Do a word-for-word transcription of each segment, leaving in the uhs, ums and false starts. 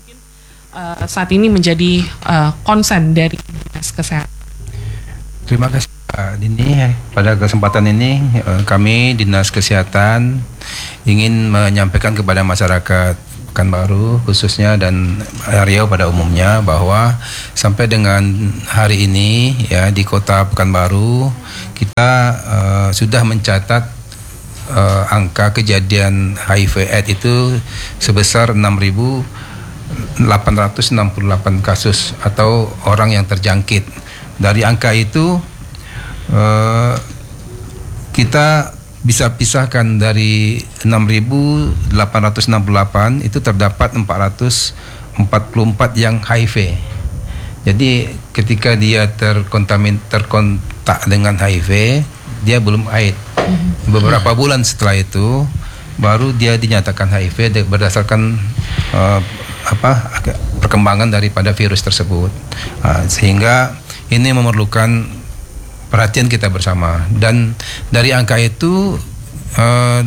uh, saat ini menjadi uh, konsen dari Dinas Kesehatan. Terima kasih Pak Dini. Pada kesempatan ini kami Dinas Kesehatan ingin menyampaikan kepada masyarakat Pekanbaru khususnya dan Riau pada umumnya bahwa sampai dengan hari ini ya di Kota Pekanbaru kita uh, sudah mencatat uh, angka kejadian H I V AIDS itu sebesar enam ribu delapan ratus enam puluh delapan kasus atau orang yang terjangkit. Dari angka itu uh, kita bisa pisahkan dari enam ribu delapan ratus enam puluh delapan itu terdapat empat ratus empat puluh empat yang H I V. Jadi ketika dia terkontamin terkontak dengan H I V, dia belum AIDS. Beberapa bulan setelah itu baru dia dinyatakan H I V berdasarkan uh, apa perkembangan daripada virus tersebut. Uh, sehingga ini memerlukan perhatian kita bersama, dan dari angka itu uh,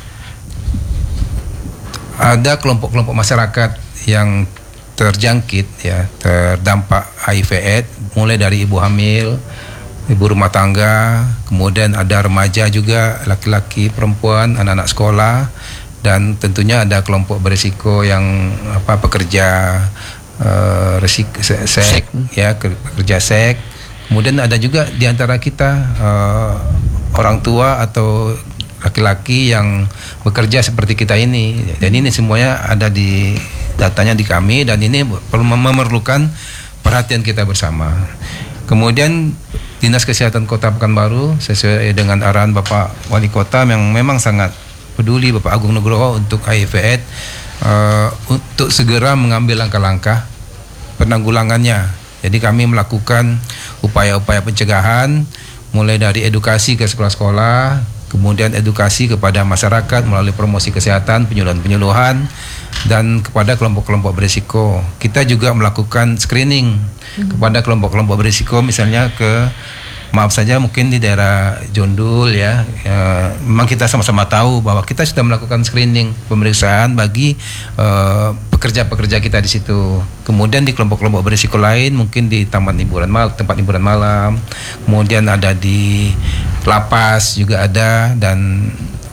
ada kelompok-kelompok masyarakat yang terjangkit ya terdampak H I V AIDS, mulai dari ibu hamil, ibu rumah tangga, kemudian ada remaja juga, laki-laki, perempuan, anak-anak sekolah, dan tentunya ada kelompok berisiko yang apa pekerja uh, resik, sek, ya pekerja seks. Kemudian ada juga di antara kita uh, orang tua atau laki-laki yang bekerja seperti kita ini. Dan ini semuanya ada di datanya di kami, dan ini perlu memerlukan perhatian kita bersama. Kemudian Dinas Kesehatan Kota Pekanbaru sesuai dengan arahan Bapak Wali Kota yang memang sangat peduli, Bapak Agung Nugroho, untuk H I V AIDS, uh, untuk segera mengambil langkah-langkah penanggulangannya. Jadi kami melakukan upaya-upaya pencegahan mulai dari edukasi ke sekolah-sekolah, kemudian edukasi kepada masyarakat melalui promosi kesehatan, penyuluhan-penyuluhan, dan kepada kelompok-kelompok berisiko. Kita juga melakukan screening hmm. kepada kelompok-kelompok berisiko, misalnya ke maaf saja mungkin di daerah Jondul ya, ya memang kita sama-sama tahu bahwa kita sudah melakukan screening pemeriksaan bagi uh, pekerja-pekerja kita di situ. Kemudian di kelompok-kelompok berisiko lain mungkin di taman hiburan malam, tempat hiburan malam, kemudian ada di lapas juga ada, dan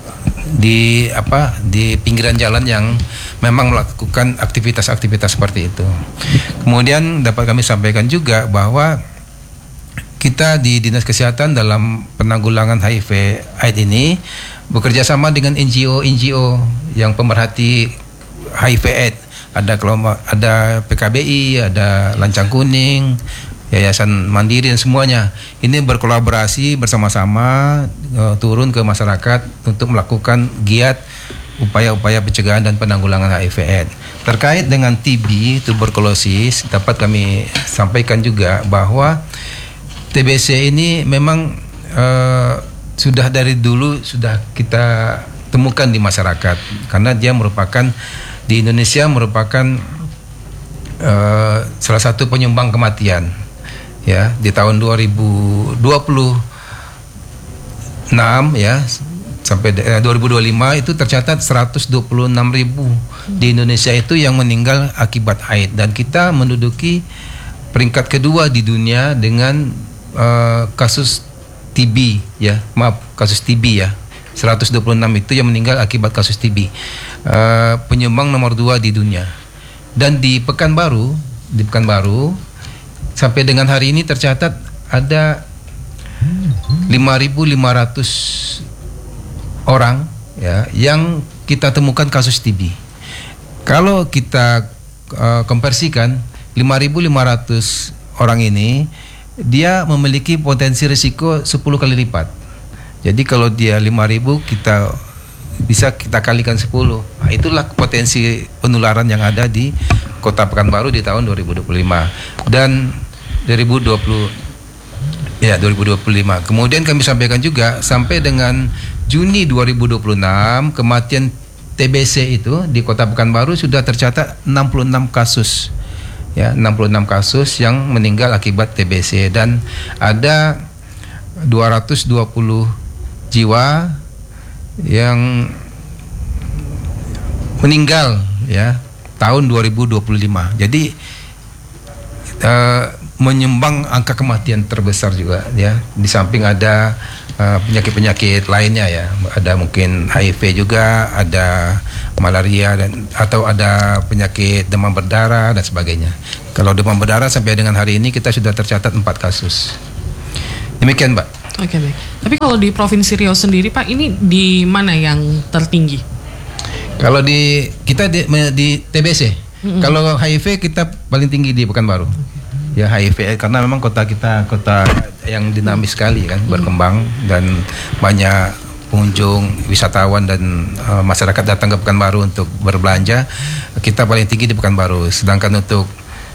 di apa di pinggiran jalan yang memang melakukan aktivitas-aktivitas seperti itu. Kemudian dapat kami sampaikan juga bahwa kita di Dinas Kesehatan dalam penanggulangan H I V AIDS ini bekerja sama dengan N G O-N G O yang pemerhati H I V AIDS. Ada kelompok, ada P K B I, ada Lancang Kuning, Yayasan Mandiri, dan semuanya. Ini berkolaborasi bersama-sama uh, turun ke masyarakat untuk melakukan giat upaya-upaya pencegahan dan penanggulangan H I V AIDS. Terkait dengan T B, tuberkulosis, dapat kami sampaikan juga bahwa T B C ini memang uh, sudah dari dulu sudah kita temukan di masyarakat, karena dia merupakan di Indonesia merupakan uh, salah satu penyumbang kematian ya. Di tahun dua ribu dua puluh enam ya sampai uh, dua ribu dua puluh lima itu tercatat seratus dua puluh enam ribu di Indonesia itu yang meninggal akibat AIDS, dan kita menduduki peringkat kedua di dunia dengan Uh, kasus T B ya, maaf kasus T B ya, seratus dua puluh enam itu yang meninggal akibat kasus T B, uh, penyumbang nomor dua di dunia. Dan di Pekanbaru, di Pekanbaru sampai dengan hari ini tercatat ada lima ribu lima ratus orang ya yang kita temukan kasus T B. Kalau kita uh, konversikan lima ribu lima ratus orang ini, dia memiliki potensi risiko sepuluh kali lipat. Jadi kalau dia lima ribu, kita bisa kita kalikan sepuluh. Nah, itulah potensi penularan yang ada di Kota Pekanbaru di tahun dua ribu dua puluh lima dan dua ribu dua puluh ya dua ribu dua puluh lima. Kemudian kami sampaikan juga sampai dengan Juni dua ribu dua puluh enam kematian T B C itu di Kota Pekanbaru sudah tercatat enam puluh enam kasus. Ya, enam puluh enam kasus yang meninggal akibat T B C, dan ada dua ratus dua puluh jiwa yang meninggal ya tahun dua ribu dua puluh lima. Jadi uh, menyumbang angka kematian terbesar juga ya. Di samping ada uh, penyakit-penyakit lainnya ya, ada mungkin H I V juga, ada malaria dan atau ada penyakit demam berdarah dan sebagainya. Kalau demam berdarah sampai dengan hari ini kita sudah tercatat empat kasus. Demikian, Mbak. Oke, baik. Tapi kalau di Provinsi Riau sendiri, Pak, ini di mana yang tertinggi? Kalau di kita di, di T B C, mm-hmm. kalau H I V kita paling tinggi di Pekanbaru. Okay. Ya H I V karena memang kota kita kota yang dinamis sekali kan, mm-hmm. berkembang dan banyak pengunjung, wisatawan dan uh, masyarakat datang ke Pekanbaru untuk berbelanja. Kita paling tinggi di Pekanbaru. Sedangkan untuk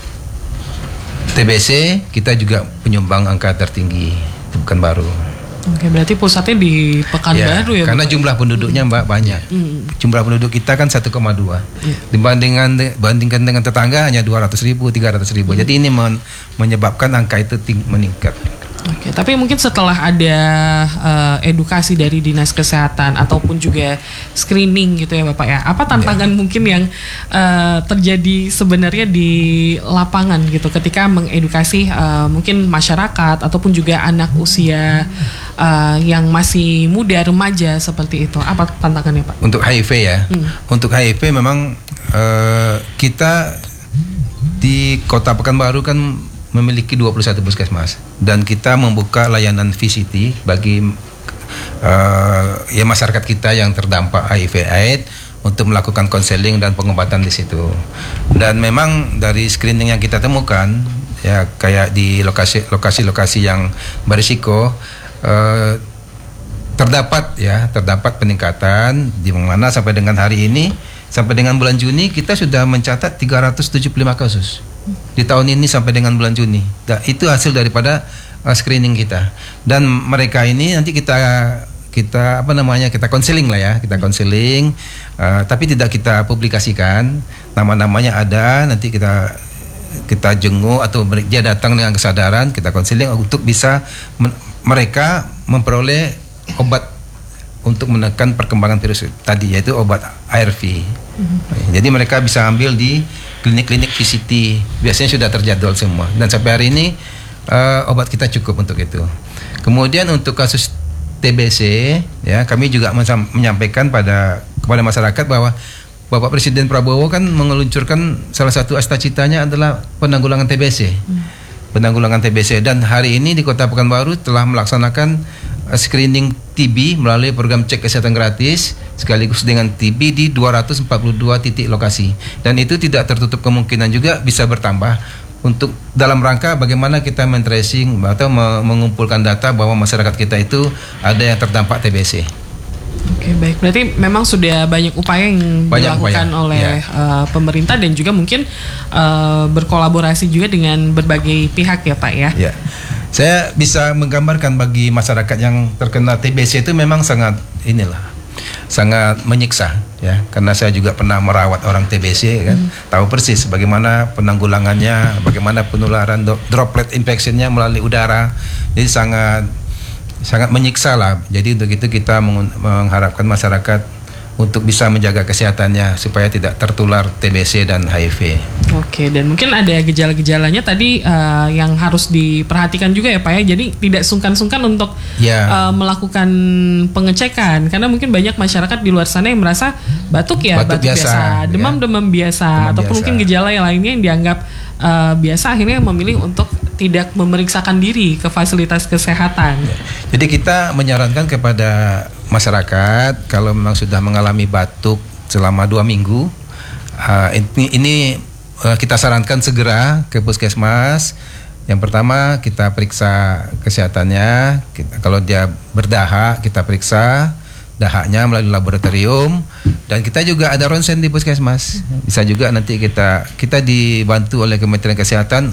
T B C kita juga penyumbang angka tertinggi di Pekanbaru. Oke, berarti pusatnya di Pekanbaru ya, ya karena Bapak? Jumlah penduduknya Mbak banyak. Hmm. Jumlah penduduk kita kan satu koma dua. Hmm. Dibandingkan bandingkan dengan tetangga hanya dua ratus ribu, tiga ratus ribu. Hmm. Jadi ini men, menyebabkan angka itu ting, meningkat. Oke, tapi mungkin setelah ada uh, edukasi dari Dinas Kesehatan ataupun juga screening gitu ya Bapak ya, apa tantangan yeah. mungkin yang uh, terjadi sebenarnya di lapangan gitu ketika mengedukasi uh, mungkin masyarakat ataupun juga anak usia uh, yang masih muda, remaja seperti itu, apa tantangannya Pak? Untuk H I V ya, hmm. untuk H I V memang uh, kita di Kota Pekanbaru kan memiliki dua puluh satu puskesmas dan kita membuka layanan V C T bagi uh, ya masyarakat kita yang terdampak H I V AIDS untuk melakukan konseling dan pengobatan di situ. Dan memang dari screening yang kita temukan ya kayak di lokasi lokasi-lokasi yang berisiko uh, terdapat ya terdapat peningkatan di mana sampai dengan hari ini sampai dengan bulan Juni kita sudah mencatat tiga ratus tujuh puluh lima kasus. Di tahun ini sampai dengan bulan Juni. Nah, itu hasil daripada uh, screening kita. Dan mereka ini nanti kita kita apa namanya kita konseling lah ya, kita konseling. Uh, tapi tidak kita publikasikan. Nama-namanya ada. Nanti kita kita jenguk atau dia datang dengan kesadaran, kita konseling untuk bisa men- mereka memperoleh obat untuk menekan perkembangan virus tadi, yaitu obat A R V. Mm-hmm. Jadi mereka bisa ambil di klinik-klinik V C T, biasanya sudah terjadwal semua. Dan sampai hari ini uh, obat kita cukup untuk itu. Kemudian untuk kasus T B C, ya kami juga mensam- menyampaikan pada kepada masyarakat bahwa Bapak Presiden Prabowo kan mengeluncurkan salah satu cita-citanya adalah penanggulangan T B C. Hmm. Penanggulangan T B C, dan hari ini di Kota Pekanbaru telah melaksanakan uh, screening T B melalui program cek kesehatan gratis sekaligus dengan T B di dua ratus empat puluh dua titik lokasi, dan itu tidak tertutup kemungkinan juga bisa bertambah untuk dalam rangka bagaimana kita men-tracing atau mengumpulkan data bahwa masyarakat kita itu ada yang terdampak T B C. Oke, baik. Berarti memang sudah banyak upaya yang banyak dilakukan upaya. oleh ya. uh, pemerintah dan juga mungkin uh, berkolaborasi juga dengan berbagai pihak ya Pak ya. Ya. Saya bisa menggambarkan bagi masyarakat yang terkena T B C itu memang sangat inilah sangat menyiksa ya, karena saya juga pernah merawat orang T B C kan, hmm. tahu persis bagaimana penanggulangannya, bagaimana penularan do- droplet infectionnya melalui udara. Jadi sangat sangat menyiksa lah. Jadi untuk itu kita meng- mengharapkan masyarakat untuk bisa menjaga kesehatannya supaya tidak tertular T B C dan H I V. Oke, dan mungkin ada gejala-gejalanya tadi uh, yang harus diperhatikan juga ya Pak ya. Jadi tidak sungkan-sungkan untuk ya. uh, melakukan pengecekan, karena mungkin banyak masyarakat di luar sana yang merasa batuk ya batuk, batuk biasa, biasa demam-demam ya. biasa demam ataupun biasa. Mungkin gejala yang lainnya yang dianggap uh, biasa, akhirnya memilih untuk tidak memeriksakan diri ke fasilitas kesehatan. Ya. Jadi kita menyarankan kepada masyarakat kalau memang sudah mengalami batuk selama dua minggu, uh, ini, ini uh, kita sarankan segera ke puskesmas. Yang pertama kita periksa kesehatannya. Kita, kalau dia berdahak kita periksa dahaknya melalui laboratorium, dan kita juga ada ronsen di puskesmas. Bisa juga nanti kita kita dibantu oleh Kementerian Kesehatan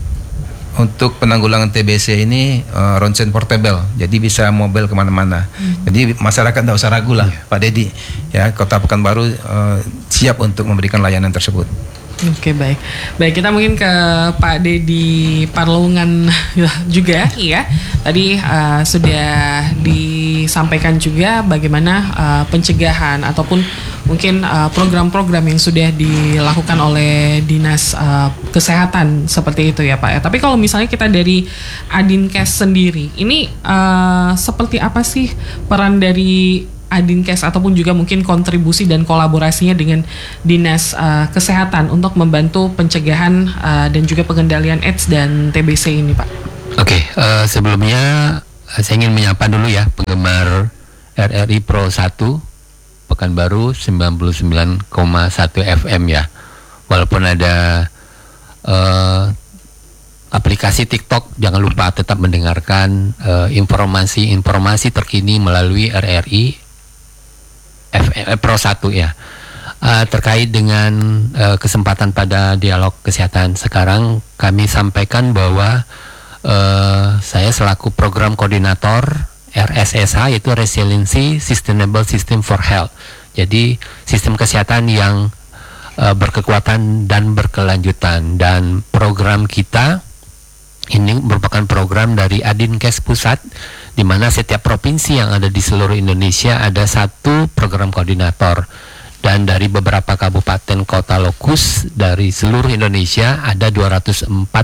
untuk penanggulangan T B C ini uh, ronsen portable, jadi bisa mobile kemana-mana. Hmm. Jadi masyarakat tidak usah ragu lah, yeah. Pak Dedi, ya Kota Pekanbaru uh, siap untuk memberikan layanan tersebut. Oke, baik, baik kita mungkin ke Pak Dedi Parlungan juga, ya. Tadi uh, sudah disampaikan juga bagaimana uh, pencegahan ataupun mungkin uh, program-program yang sudah dilakukan oleh dinas uh, kesehatan seperti itu ya Pak ya. Tapi kalau misalnya kita dari Adinkes sendiri, ini uh, seperti apa sih peran dari Adinkes ataupun juga mungkin kontribusi dan kolaborasinya dengan dinas uh, kesehatan untuk membantu pencegahan uh, dan juga pengendalian AIDS dan T B C ini Pak? Oke, okay, uh, sebelumnya saya ingin menyapa dulu ya penggemar R R I Pro satu Pekanbaru sembilan puluh sembilan koma satu F M ya. Walaupun ada uh, aplikasi TikTok, jangan lupa tetap mendengarkan uh, informasi-informasi terkini melalui R R I F M, Pro satu ya. Uh, terkait dengan uh, kesempatan pada dialog kesehatan sekarang, kami sampaikan bahwa Uh, saya selaku program koordinator R S S H, yaitu Resiliency Sustainable System for Health. Jadi sistem kesehatan yang uh, berkekuatan dan berkelanjutan, dan program kita ini merupakan program dari Adinkes Pusat, di mana setiap provinsi yang ada di seluruh Indonesia ada satu program koordinator, dan dari beberapa kabupaten kota lokus dari seluruh Indonesia ada dua ratus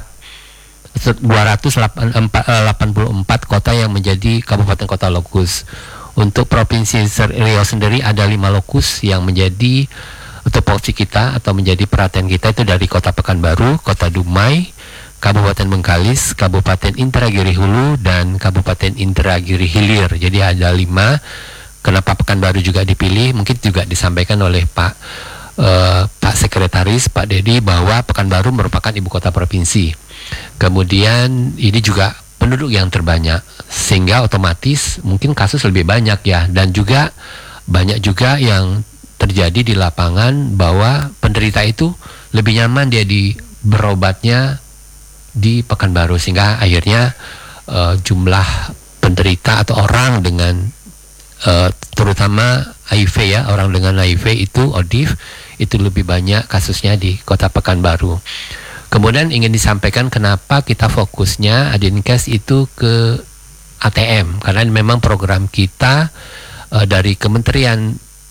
delapan puluh empat kota yang menjadi kabupaten kota lokus. Untuk provinsi Riau sendiri ada lima lokus yang menjadi topoksi kita atau menjadi perhatian kita, itu dari Kota Pekanbaru, Kota Dumai, Kabupaten Bengkalis, Kabupaten Indragiri Hulu, dan Kabupaten Indragiri Hilir. Jadi ada lima. Kenapa Pekanbaru juga dipilih? Mungkin juga disampaikan oleh Pak uh, Pak Sekretaris, Pak Dedi, bahwa Pekanbaru merupakan ibu kota provinsi. Kemudian ini juga penduduk yang terbanyak, sehingga otomatis mungkin kasus lebih banyak ya, dan juga banyak juga yang terjadi di lapangan bahwa penderita itu lebih nyaman dia di berobatnya di Pekanbaru, sehingga akhirnya uh, jumlah penderita atau orang dengan uh, terutama H I V ya, orang dengan H I V itu O D I F itu lebih banyak kasusnya di Kota Pekanbaru. Kemudian ingin disampaikan kenapa kita fokusnya Adinkes itu ke A T M, karena memang program kita uh, dari Kementerian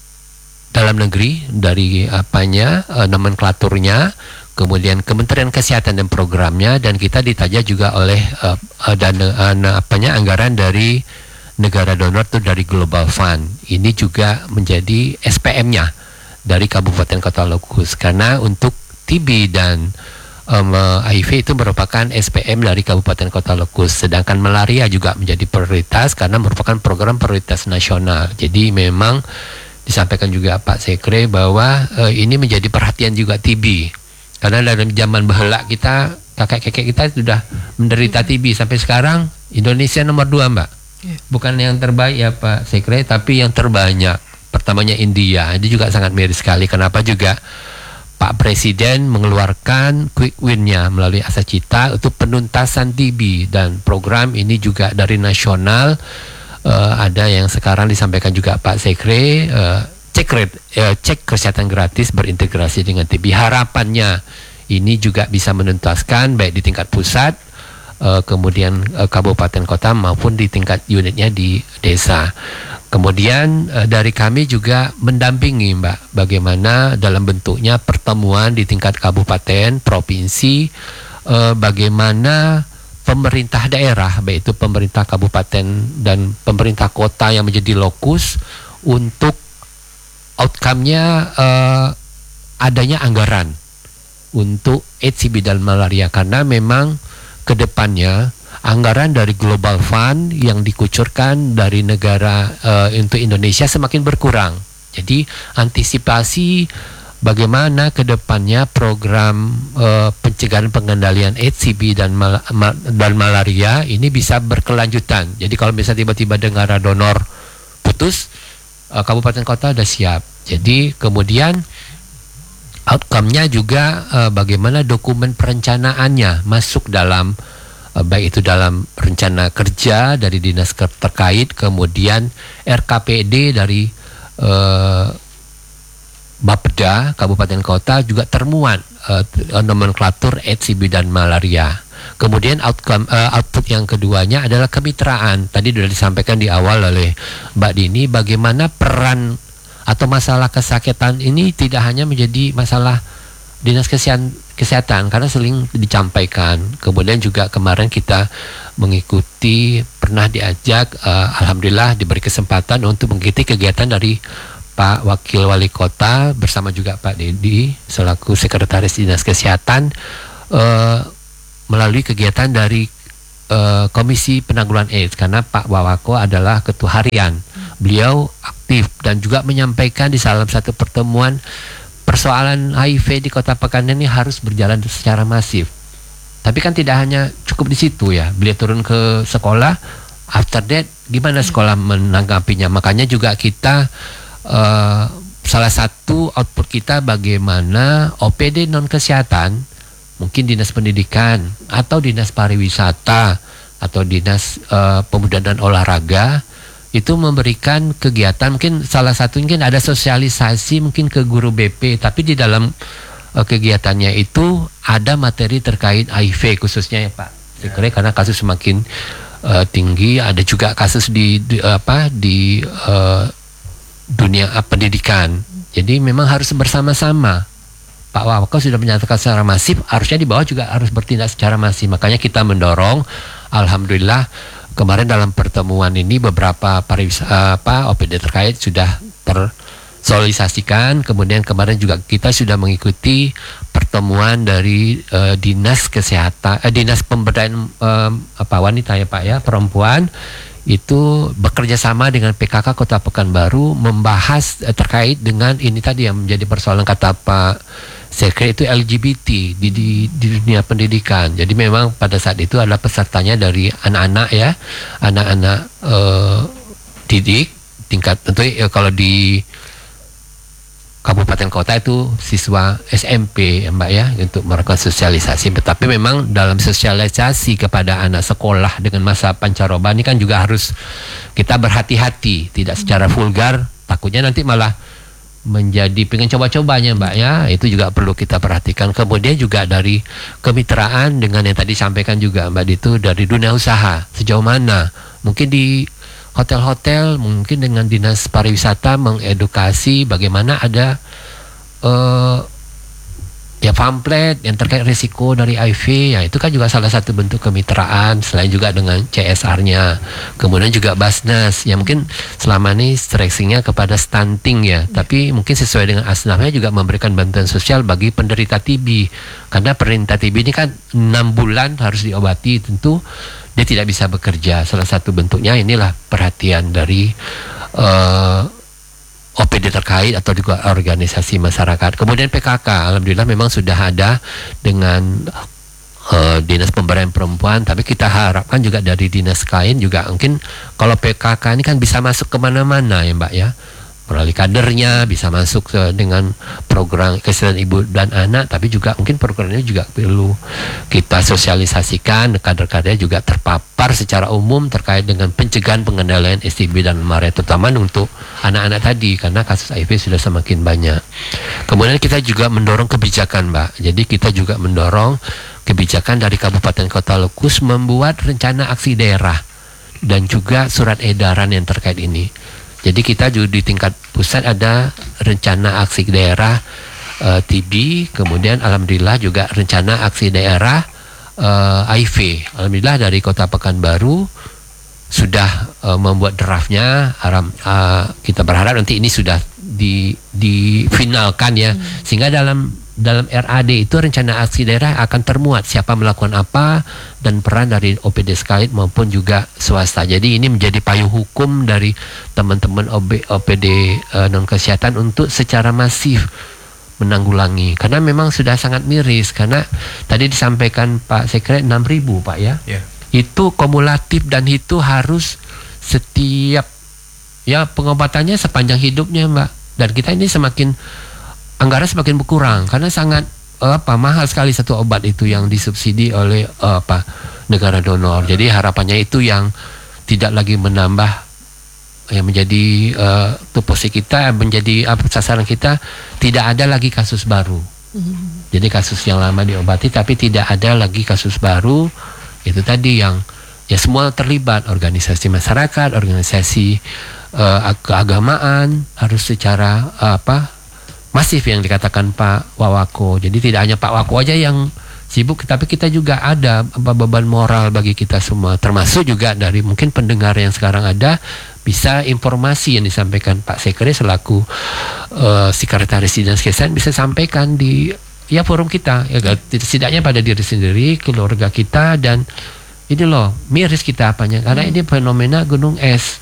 Dalam Negeri, dari apanya uh, nomenklaturnya, kemudian Kementerian Kesehatan dan programnya, dan kita ditaja juga oleh uh, uh, dana uh, apanya anggaran dari negara donor itu dari Global Fund. Ini juga menjadi S P M-nya dari Kabupaten Kota Lokus, karena untuk T B dan Um, H I V itu merupakan S P M dari Kabupaten Kota Lokus, sedangkan malaria juga menjadi prioritas karena merupakan program prioritas nasional. Jadi memang disampaikan juga Pak Sekre bahwa uh, ini menjadi perhatian juga T B, karena dalam zaman baheula kita, kakek-kakek kita sudah menderita T B. Sampai sekarang Indonesia nomor dua Mbak, bukan yang terbaik ya Pak Sekre, tapi yang terbanyak. Pertamanya India. Ini juga sangat miris sekali. Kenapa juga Pak Presiden mengeluarkan quick win-nya melalui Asacita untuk penuntasan T B, dan program ini juga dari nasional. Uh, ada yang sekarang disampaikan juga Pak Sekre, uh, cek rate, uh, cek kesehatan gratis berintegrasi dengan T B. Harapannya ini juga bisa menuntaskan baik di tingkat pusat, uh, kemudian uh, kabupaten kota, maupun di tingkat unitnya di desa. Kemudian uh, dari kami juga mendampingi Mbak, bagaimana dalam bentuknya pertemuan di tingkat kabupaten, provinsi, uh, bagaimana pemerintah daerah, baik itu pemerintah kabupaten dan pemerintah kota yang menjadi lokus untuk outcome-nya uh, adanya anggaran untuk AIDS, T B dan malaria, karena memang kedepannya anggaran dari Global Fund yang dikucurkan dari negara uh, untuk Indonesia semakin berkurang. Jadi antisipasi bagaimana kedepannya program uh, pencegahan pengendalian AIDS, T B dan, mal mal dan malaria ini bisa berkelanjutan. Jadi kalau misalnya tiba-tiba negara donor putus, uh, kabupaten kota sudah siap. Jadi kemudian outcome-nya juga uh, bagaimana dokumen perencanaannya masuk dalam Uh, baik itu dalam rencana kerja dari dinas terkait, kemudian R K P D dari uh, Bapeda Kabupaten Kota juga termuat uh, nomenklatur AIDS, T B dan malaria. Kemudian outcome uh, output yang keduanya adalah kemitraan. Tadi sudah disampaikan di awal oleh Mbak Dini bagaimana peran atau masalah kesakitan ini tidak hanya menjadi masalah dinas kesehatan, kesehatan karena sering dicampaikan. Kemudian juga kemarin kita mengikuti, pernah diajak, uh, alhamdulillah diberi kesempatan untuk mengikuti kegiatan dari Pak Wakil Wali Kota bersama juga Pak Dedi selaku Sekretaris Dinas Kesehatan uh, melalui kegiatan dari uh, Komisi Penanggulangan AIDS, karena Pak Wawako adalah ketua harian. Beliau aktif dan juga menyampaikan di dalam satu pertemuan persoalan H I V di Kota Pekanbaru ini harus berjalan secara masif. Tapi kan tidak hanya cukup di situ ya. Beliau turun ke sekolah. After that, gimana sekolah menanggapinya? Makanya juga kita uh, salah satu output kita bagaimana O P D non kesehatan, mungkin dinas pendidikan atau dinas pariwisata atau dinas uh, pemuda dan olahraga itu memberikan kegiatan, mungkin salah satu mungkin ada sosialisasi mungkin ke guru B P, tapi di dalam uh, kegiatannya itu ada materi terkait H I V khususnya ya Pak Sekre, karena kasus semakin uh, tinggi, ada juga kasus di, di apa di uh, dunia uh, pendidikan. Jadi memang harus bersama-sama. Pak Wawako sudah menyatakan secara masif, harusnya di bawah juga harus bertindak secara masif. Makanya kita mendorong, alhamdulillah kemarin dalam pertemuan ini beberapa pariwisata apa O P D terkait sudah tersosialisasikan. Kemudian kemarin juga kita sudah mengikuti pertemuan dari uh, dinas kesehatan, uh, dinas pemberdayaan um, apa wanita ya Pak ya, perempuan itu bekerja sama dengan P K K Kota Pekanbaru membahas uh, terkait dengan ini tadi yang menjadi persoalan kata Pak Sekre itu L G B T di, di, di dunia pendidikan. Jadi memang pada saat itu adalah pesertanya dari anak-anak ya, anak-anak uh, didik tingkat tentu ya, kalau di kabupaten kota itu siswa S M P ya Mbak ya, untuk melakukan sosialisasi. Tetapi memang dalam sosialisasi kepada anak sekolah dengan masa pancaroba ini kan juga harus kita berhati-hati, tidak secara vulgar, takutnya nanti malah menjadi pengen coba-cobanya Mbak ya, itu juga perlu kita perhatikan. Kemudian juga dari kemitraan dengan yang tadi sampaikan juga Mbak itu dari dunia usaha, sejauh mana mungkin di hotel-hotel, mungkin dengan dinas pariwisata mengedukasi bagaimana ada uh, ya pamflet yang terkait risiko dari H I V, ya itu kan juga salah satu bentuk kemitraan selain juga dengan C S R-nya. Kemudian juga Basnas yang mungkin selama ini stressingnya kepada stunting ya, tapi mungkin sesuai dengan asnafnya juga memberikan bantuan sosial bagi penderita T B, karena penderita T B ini kan enam bulan harus diobati, tentu dia tidak bisa bekerja. Salah satu bentuknya inilah perhatian dari uh, O P D terkait atau juga organisasi masyarakat. Kemudian P K K, alhamdulillah memang sudah ada dengan uh, dinas pemberdayaan perempuan, tapi kita harapkan juga dari dinas lain juga mungkin kalau P K K ini kan bisa masuk kemana-mana ya Mbak ya, melalui kadernya bisa masuk uh, dengan program kesehatan ibu dan anak, tapi juga mungkin programnya juga perlu kita sosialisasikan, kader-kadernya juga terpapar secara umum terkait dengan pencegahan pengendalian S T B dan malaria, terutama untuk anak-anak tadi karena kasus H I V sudah semakin banyak. Kemudian kita juga mendorong kebijakan Mbak, jadi kita juga mendorong kebijakan dari kabupaten kota Lekus membuat rencana aksi daerah dan juga surat edaran yang terkait ini. Jadi kita juga di tingkat pusat ada rencana aksi daerah uh, T B, kemudian alhamdulillah juga rencana aksi daerah uh, H I V. Alhamdulillah dari Kota Pekanbaru sudah uh, membuat draftnya. Haram, uh, kita berharap nanti ini sudah di difinalkan ya, hmm. sehingga dalam dalam R A D itu rencana aksi daerah akan termuat siapa melakukan apa dan peran dari O P D sekalian maupun juga swasta. Jadi ini menjadi payung hukum dari teman-teman O P D uh, non kesehatan untuk secara masif menanggulangi, karena memang sudah sangat miris. Karena tadi disampaikan Pak Sekre enam ribu Pak ya, yeah. Itu kumulatif dan itu harus setiap ya pengobatannya sepanjang hidupnya Mbak, dan kita ini semakin anggaran semakin berkurang karena sangat uh, apa mahal sekali satu obat itu yang disubsidi oleh uh, apa negara donor. Jadi harapannya itu yang tidak lagi menambah yang menjadi uh, tupoksi kita, menjadi uh, sasaran kita, tidak ada lagi kasus baru. Mm-hmm. Jadi kasus yang lama diobati tapi tidak ada lagi kasus baru. Itu tadi yang ya semua terlibat, organisasi masyarakat, organisasi uh, keagamaan harus secara uh, apa masif yang dikatakan Pak Wawako. Jadi tidak hanya Pak Wawako aja yang sibuk, tapi kita juga ada beban moral bagi kita semua, termasuk juga dari mungkin pendengar yang sekarang ada, bisa informasi yang disampaikan Pak Sekre selaku uh, sekretaris dinas kesehatan bisa sampaikan di ya forum kita, ya setidaknya pada diri sendiri, keluarga kita, dan ini loh miris kita apanya, karena ini fenomena gunung es.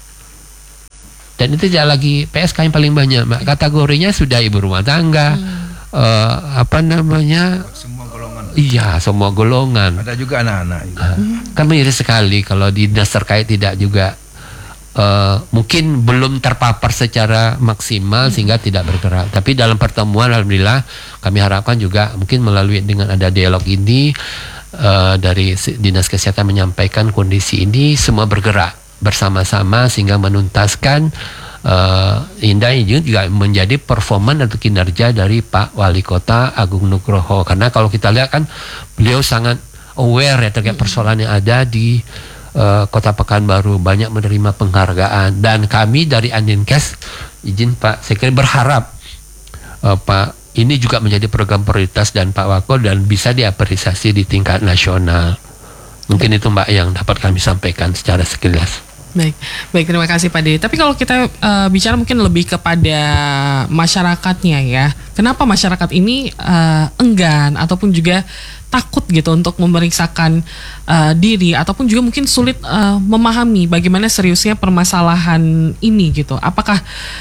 Dan itu tidak lagi P S K yang paling banyak, Mbak. Kategorinya sudah ibu rumah tangga, hmm. uh, apa namanya? Semua golongan. Iya, semua golongan. Ada juga anak-anak. Uh, kan miris sekali kalau di dinas terkait tidak juga uh, mungkin belum terpapar secara maksimal hmm. sehingga tidak bergerak. Tapi dalam pertemuan, alhamdulillah, kami harapkan juga mungkin melalui dengan ada dialog ini uh, dari dinas kesehatan menyampaikan kondisi ini, semua bergerak bersama-sama sehingga menuntaskan uh, Indah ini juga menjadi performan atau kinerja dari Pak Wali Kota Agung Nugroho, karena kalau kita lihat kan beliau sangat aware ya terkait persoalan yang ada di uh, Kota Pekanbaru, banyak menerima penghargaan, dan kami dari Andinkes izin Pak saya kira berharap uh, Pak ini juga menjadi program prioritas dan Pak Wako dan bisa diapresiasi di tingkat nasional. Mungkin itu Mbak yang dapat kami sampaikan secara sekilas. Baik, baik terima kasih Pak Dedi. Tapi kalau kita uh, bicara mungkin lebih kepada masyarakatnya ya, kenapa masyarakat ini uh, enggan ataupun juga takut gitu untuk memeriksakan uh, diri, ataupun juga mungkin sulit uh, memahami bagaimana seriusnya permasalahan ini gitu? Apakah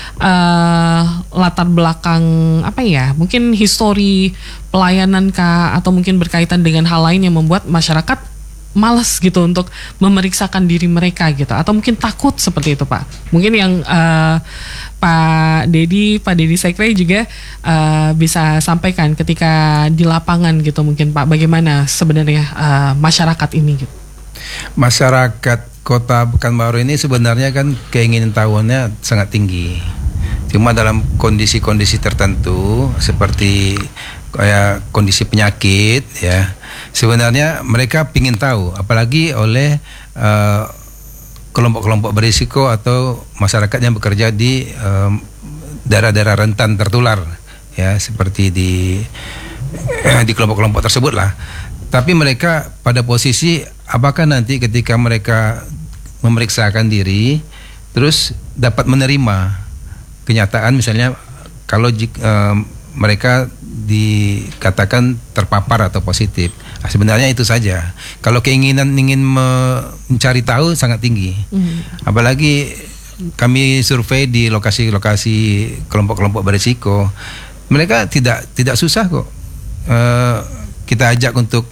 uh, latar belakang apa ya? Mungkin histori pelayanan kah, atau mungkin berkaitan dengan hal lain yang membuat masyarakat malas gitu untuk memeriksakan diri mereka gitu, atau mungkin takut seperti itu Pak? Mungkin yang uh, Pak Dedi, Pak Dedi Sekre juga uh, bisa sampaikan ketika di lapangan gitu mungkin Pak, bagaimana sebenarnya uh, masyarakat ini gitu? Masyarakat Kota Pekanbaru ini sebenarnya kan keingin tahuannya sangat tinggi. Cuma dalam kondisi-kondisi tertentu seperti kayak kondisi penyakit ya, sebenarnya mereka ingin tahu, apalagi oleh uh, kelompok-kelompok berisiko atau masyarakat yang bekerja di um, daerah-daerah rentan tertular ya, seperti di eh, di kelompok-kelompok tersebut lah. Tapi mereka pada posisi apakah nanti ketika mereka memeriksakan diri terus dapat menerima kenyataan, misalnya kalau uh, mereka dikatakan terpapar atau positif. Nah, sebenarnya itu saja. Kalau keinginan ingin mencari tahu sangat tinggi. Mm. Apalagi kami survei di lokasi-lokasi kelompok-kelompok berisiko, mereka tidak tidak susah kok. Uh, kita ajak untuk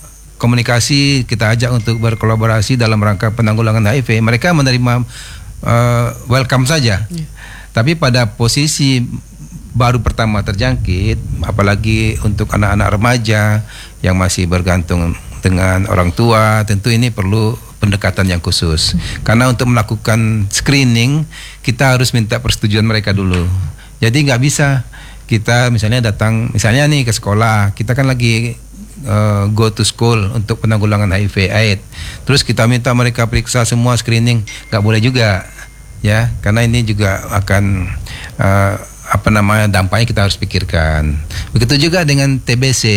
komunikasi, kita ajak untuk berkolaborasi dalam rangka penanggulangan H I V. Mereka menerima uh, welcome saja. Yeah. Tapi pada posisi baru pertama terjangkit, apalagi untuk anak-anak remaja yang masih bergantung dengan orang tua, tentu ini perlu pendekatan yang khusus. Karena untuk melakukan screening, kita harus minta persetujuan mereka dulu. Jadi nggak bisa kita misalnya datang, misalnya nih ke sekolah, kita kan lagi uh, go to school untuk penanggulangan H I V AIDS. Terus kita minta mereka periksa semua screening, nggak boleh juga, ya, karena ini juga akan uh, apa namanya dampaknya kita harus pikirkan. Begitu juga dengan T B C.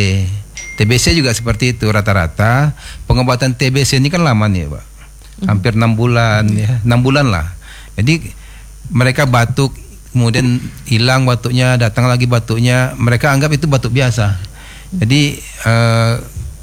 T B C juga seperti itu, rata-rata pengobatan T B C ini kan lama nih Pak, hampir enam bulan ya, enam bulan lah. Jadi mereka batuk, kemudian hilang batuknya, datang lagi batuknya, mereka anggap itu batuk biasa. Jadi uh,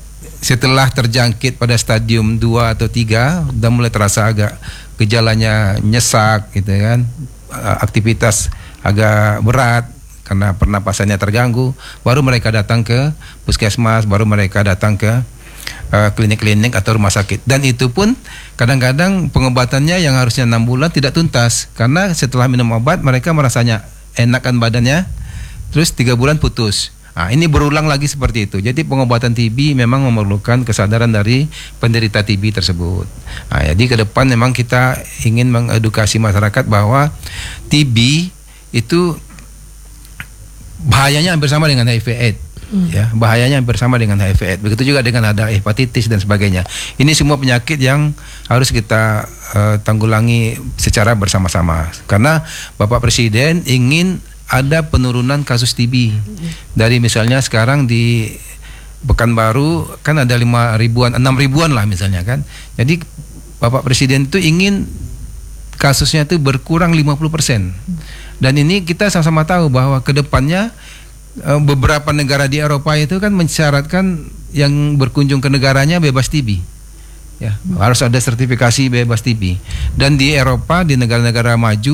setelah terjangkit pada stadium dua atau tiga, udah mulai terasa agak gejalanya nyesak gitu kan, aktivitas agak berat karena pernapasannya terganggu, baru mereka datang ke puskesmas, baru mereka datang ke uh, klinik-klinik atau rumah sakit. Dan itu pun kadang-kadang pengobatannya yang harusnya enam bulan tidak tuntas, karena setelah minum obat mereka merasanya enakan badannya, terus tiga bulan putus. Nah, ini berulang lagi seperti itu. Jadi pengobatan T B memang memerlukan kesadaran dari penderita T B tersebut. Nah, jadi ke depan memang kita ingin mengedukasi masyarakat bahwa T B itu bahayanya hampir sama dengan H I V AIDS. hmm. ya bahayanya hampir sama dengan H I V AIDS. Begitu juga dengan ada hepatitis dan sebagainya. Ini semua penyakit yang harus kita uh, tanggulangi secara bersama-sama. Karena Bapak Presiden ingin ada penurunan kasus T B hmm. dari misalnya sekarang di Pekanbaru kan ada lima ribuan, enam ribuan lah misalnya kan. Jadi Bapak Presiden itu ingin kasusnya itu berkurang lima puluh persen. Dan ini kita sama-sama tahu bahwa ke depannya beberapa negara di Eropa itu kan mensyaratkan yang berkunjung ke negaranya bebas T B. Ya, harus ada sertifikasi bebas T B. Dan di Eropa, di negara-negara maju